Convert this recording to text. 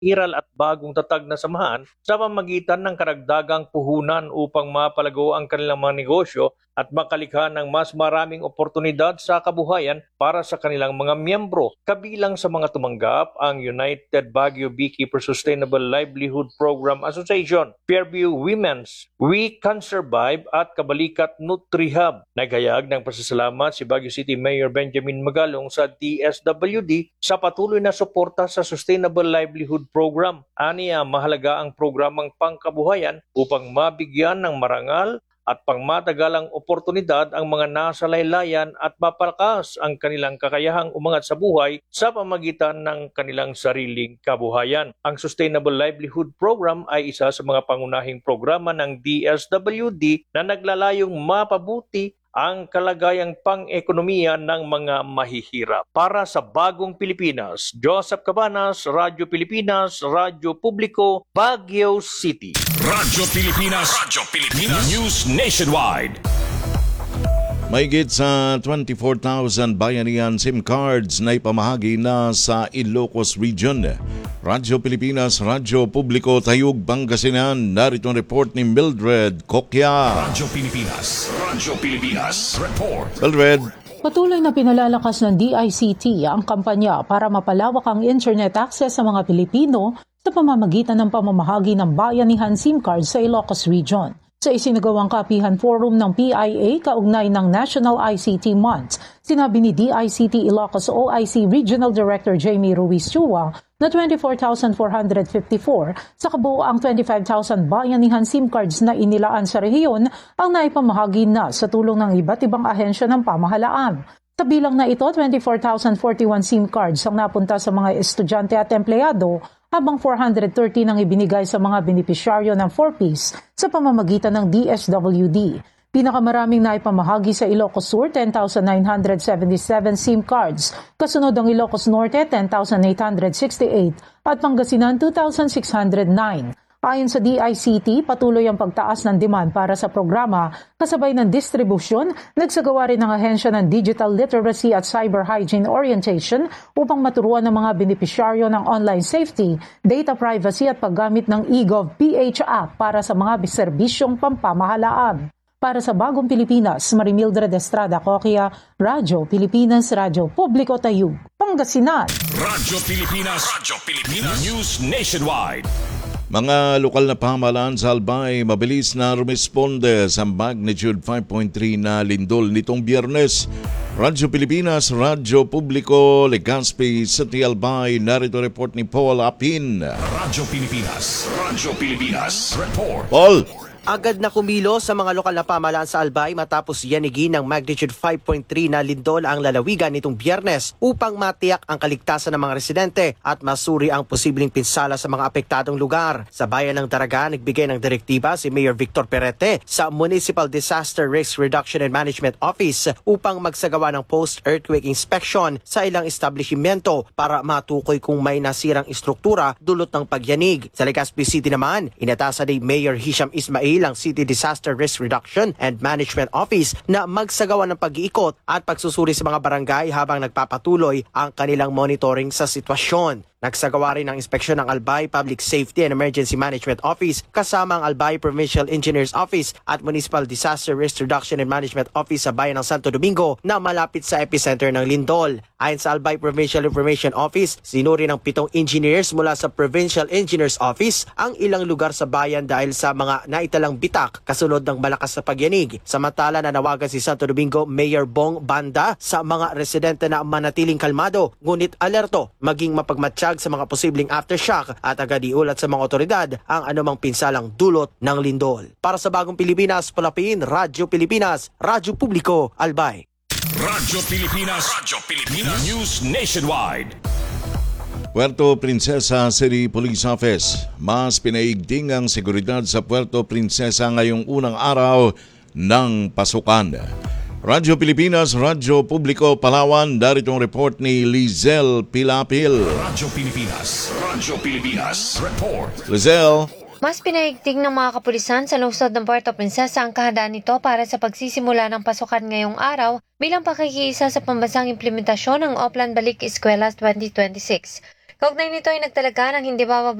iral at bagong tatag na samahan sa pamamagitan ng karagdagang puhunan upang mapalago ang kanilang mga negosyo at makalikha ng mas maraming oportunidad sa kabuhayan para sa kanilang mga miyembro. Kabilang sa mga tumanggap ang United Baguio Beekeeper Sustainable Livelihood Program Association, Fairview Women's, We Can Survive at Kabalikat NutriHub. Naghayag ng pasasalamat si Baguio City Mayor Benjamin Magalong sa DSWD sa patuloy na suporta sa Sustainable Livelihood Program. Aniya, mahalaga ang programang pangkabuhayan upang mabigyan ng marangal at pangmatagalang oportunidad ang mga nasa laylayan at mapalakas ang kanilang kakayahang umangat sa buhay sa pamamagitan ng kanilang sariling kabuhayan. Ang Sustainable Livelihood Program ay isa sa mga pangunahing programa ng DSWD na naglalayong mapabuti ang kalagayang pang-ekonomiya ng mga mahihirap. Para sa Bagong Pilipinas, Joseph Cabanas, Radyo Pilipinas, Radyo Publiko, Baguio City. Radyo Pilipinas News Nationwide. Mahigit sa 24,000 bayanihan SIM cards na ipamahagi na sa Ilocos Region. Radyo Pilipinas, Radyo Publiko, Tayug, Pangasinan. Narito ang report ni Mildred Kokya. Radyo Pilipinas Report. Mildred. Patuloy na pinalalakas ng DICT ang kampanya para mapalawak ang internet access sa mga Pilipino sa pamamagitan ng pamamahagi ng bayanihan SIM card sa Ilocos Region. Sa isinagawang kapihan forum ng PIA kaugnay ng National ICT Month, sinabi ni DICT Ilocos OIC Regional Director Jamie Ruiz Chua na 24,454 sa kabuoang 25,000 bayanihan SIM cards na inilaan sa rehiyon ang naipamahagi na sa tulong ng iba't ibang ahensya ng pamahalaan. Sa bilang na ito, 24,041 SIM cards ang napunta sa mga estudyante at empleyado, habang 430 ang ibinigay sa mga benepisyaryo ng 4Ps sa pamamagitan ng DSWD. Pinakamaraming naipamahagi sa Ilocos Sur, 10,977 SIM cards. Kasunod ang Ilocos Norte, 10,868 at Pangasinan, 2,609. Ayon sa DICT, patuloy ang pagtaas ng demand para sa programa kasabay ng distribusyon. Nagsagawa rin ng ahensya ng Digital Literacy at Cyber Hygiene Orientation upang maturuan ng mga benepisyaryo ng online safety, data privacy at paggamit ng eGov.ph app para sa mga serbisyong pampamahalaan. Para sa Bagong Pilipinas, Marimildred Estrada Kokya, Radyo Pilipinas, Radyo Publiko Tayug, Pangasinan. Radyo Pilipinas News Nationwide. Mga lokal na pamahalaan sa Albay mabilis na rumisponde sa magnitude 5.3 na lindol nitong Biyernes. Radyo Pilipinas, Radyo Publiko, Legazpi, City Albay. Narito report ni Paul Apin. Radyo Pilipinas Report. Paul! Agad na kumilos sa mga lokal na pamahalaan sa Albay matapos yanigin ng magnitude 5.3 na lindol ang lalawigan nitong Biyernes upang matiyak ang kaligtasan ng mga residente at masuri ang posibleng pinsala sa mga apektadong lugar. Sa bayan ng Daraga, nagbigay ng direktiba si Mayor Victor Perete sa Municipal Disaster Risk Reduction and Management Office upang magsagawa ng post-earthquake inspection sa ilang establishmento para matukoy kung may nasirang istruktura dulot ng pagyanig. Sa Legazpi City naman, inatasan ni Mayor Hisham Ismail ang City Disaster Risk Reduction and Management Office na magsagawa ng pag-iikot at pagsusuri sa mga barangay habang nagpapatuloy ang kanilang monitoring sa sitwasyon. Nagsagawa rin ng inspeksyon ng Albay Public Safety and Emergency Management Office kasama ang Albay Provincial Engineers Office at Municipal Disaster Risk Reduction and Management Office sa bayan ng Santo Domingo na malapit sa epicenter ng lindol. Ayon sa Albay Provincial Information Office, sinuri ng 7 engineers mula sa Provincial Engineers Office ang ilang lugar sa bayan dahil sa mga naitalang bitak kasunod ng malakas na pagyanig. Samantala, nanawagan si Santo Domingo Mayor Bong Banda sa mga residente na manatiling kalmado ngunit alerto maging mapagmatsyag sa mga posibleng aftershock at agad iulat sa mga otoridad ang anumang pinsalang dulot ng lindol. Para sa Bagong Pilipinas, Palapin, Radyo Pilipinas, Radyo Publiko, Albay. Radyo Pilipinas News Nationwide. Puerto Princesa City Police Office. Mas pinaigting ang seguridad sa Puerto Princesa ngayong unang araw ng pasukan. Radyo Pilipinas, Radyo Publiko, Palawan. Darito ang report ni Lizelle Pilapil. Radyo Pilipinas Report. Lizelle. Mas pinahigting ng mga kapulisan sa lungsod ng Puerto Princesa ang kahandaan nito para sa pagsisimula ng pasukan ngayong araw bilang pakikiisa sa pambansang implementasyon ng Oplan Balik Eskwela 2026. Kaugnay nito ay nagtalaga ng hindi bababa